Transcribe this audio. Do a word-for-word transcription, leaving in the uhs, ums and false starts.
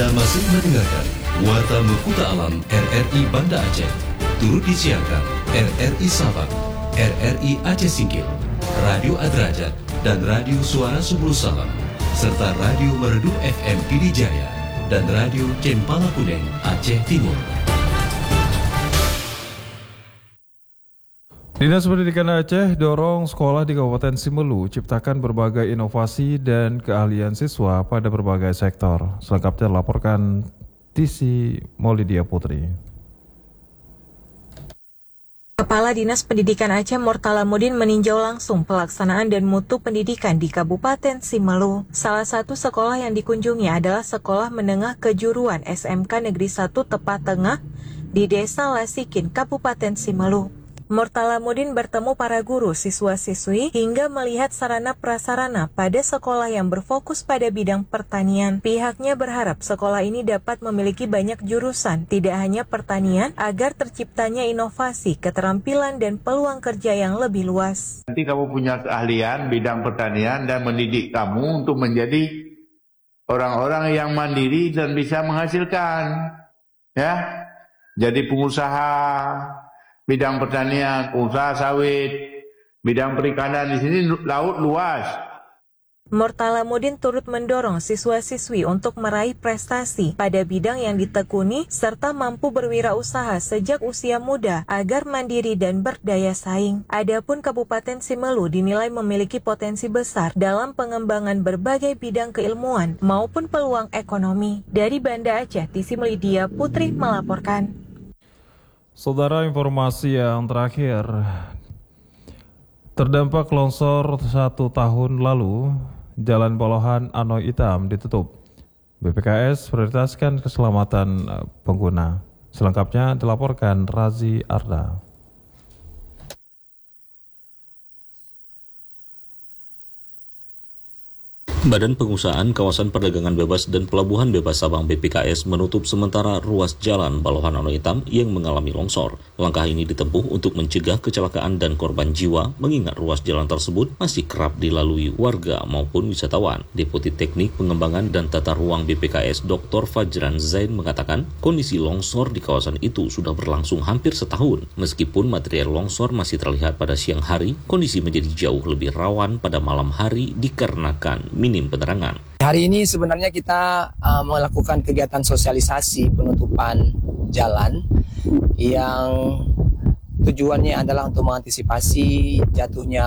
Anda masih mendengarkan Warta Mekuta Alam R R I Banda Aceh. Turut disiarkan R R I Sabang, R R I Aceh Singkil, Radio Adrajat, dan Radio Suara Subulu Salam, serta Radio Merdu F M Pidijaya dan Radio Cempala Kuneng Aceh Timur. Dinas Pendidikan Aceh dorong sekolah di Kabupaten Simelu ciptakan berbagai inovasi dan keahlian siswa pada berbagai sektor. Selengkapnya laporkan Tisi Maulidia Putri. Kepala Dinas Pendidikan Aceh Mortalamudin meninjau langsung pelaksanaan dan mutu pendidikan di Kabupaten Simelu. Salah satu sekolah yang dikunjungi adalah Sekolah Menengah Kejuruan S M K Negeri satu Tepat Tengah di Desa Lasikin, Kabupaten Simelu. Mortalamudin bertemu para guru, siswa-siswi, hingga melihat sarana prasarana pada sekolah yang berfokus pada bidang pertanian. Pihaknya berharap sekolah ini dapat memiliki banyak jurusan, tidak hanya pertanian, agar terciptanya inovasi, keterampilan, dan peluang kerja yang lebih luas. Nanti kamu punya keahlian bidang pertanian dan mendidik kamu untuk menjadi orang-orang yang mandiri dan bisa menghasilkan. Ya, jadi pengusaha bidang pertanian, usaha sawit, bidang perikanan. Di sini laut luas. Mortalamudin turut mendorong siswa-siswi untuk meraih prestasi pada bidang yang ditekuni serta mampu berwirausaha sejak usia muda agar mandiri dan berdaya saing. Adapun Kabupaten Simelu dinilai memiliki potensi besar dalam pengembangan berbagai bidang keilmuan maupun peluang ekonomi. Dari Banda Aceh, Tisi Maulidia Putri melaporkan. Saudara, informasi yang terakhir, terdampak longsor satu tahun lalu, Jalan Bolohan Anoy Itam ditutup. B P K S prioritaskan keselamatan pengguna. Selengkapnya dilaporkan Razi Arda. Badan Pengusahaan Kawasan Perdagangan Bebas dan Pelabuhan Bebas Sabang B P K S menutup sementara ruas jalan Balohan Anoy Itam yang mengalami longsor. Langkah ini ditempuh untuk mencegah kecelakaan dan korban jiwa, mengingat ruas jalan tersebut masih kerap dilalui warga maupun wisatawan. Deputi Teknik Pengembangan dan Tata Ruang B P K S Doktor Fajran Zain mengatakan kondisi longsor di kawasan itu sudah berlangsung hampir setahun. Meskipun material longsor masih terlihat pada siang hari, kondisi menjadi jauh lebih rawan pada malam hari dikarenakan minim penerangan. Hari ini sebenarnya kita uh, melakukan kegiatan sosialisasi penutupan jalan yang tujuannya adalah untuk mengantisipasi jatuhnya